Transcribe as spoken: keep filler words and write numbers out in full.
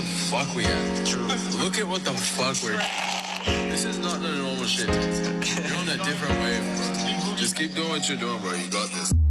the fuck we at? True. Look at what the fuck we're... This is not the normal shit. You're on a different wave, bro. Just keep doing what you're doing, bro. You got this.